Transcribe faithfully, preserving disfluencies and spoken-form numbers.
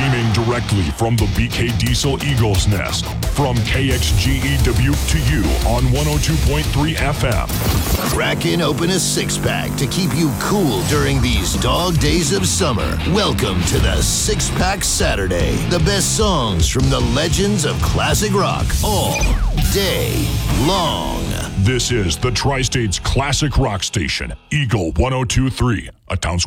Streaming directly from the B K Diesel Eagles Nest. From K X G E Dubuque to you on one oh two point three F M. Cracking open a six-pack to keep you cool during these dog days of summer. Welcome to the Six-Pack Saturday. The best songs from the legends of classic rock all day long. This is the Tri-State's classic rock station, Eagle one oh two point three, a Town Square